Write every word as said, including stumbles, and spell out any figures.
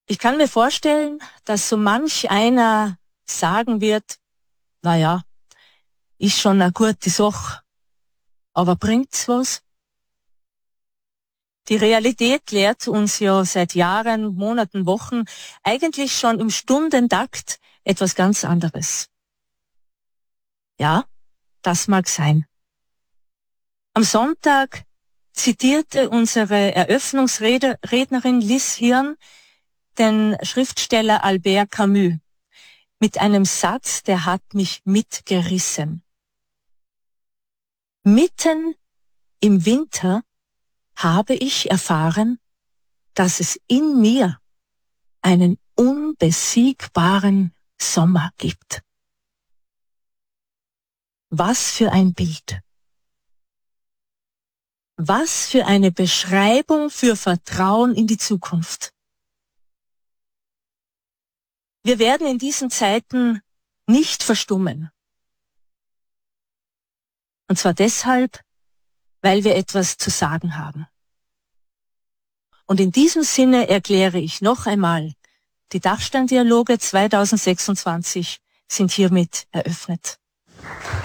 Ich kann mir vorstellen, dass so manch einer sagen wird, na ja, ist schon eine gute Sache, aber bringt's was? Die Realität lehrt uns ja seit Jahren, Monaten, Wochen, eigentlich schon im Stundentakt etwas ganz anderes. Ja, das mag sein. Am Sonntag zitierte unsere Eröffnungsrednerin Liz Hirn den Schriftsteller Albert Camus mit einem Satz, der hat mich mitgerissen. Mitten im Winter habe ich erfahren, dass es in mir einen unbesiegbaren Sommer gibt. Was für ein Bild. Was für eine Beschreibung für Vertrauen in die Zukunft. Wir werden in diesen Zeiten nicht verstummen. Und zwar deshalb, weil wir etwas zu sagen haben. Und in diesem Sinne erkläre ich noch einmal, die Dachsteindialoge zweitausendsechsundzwanzig sind hiermit eröffnet.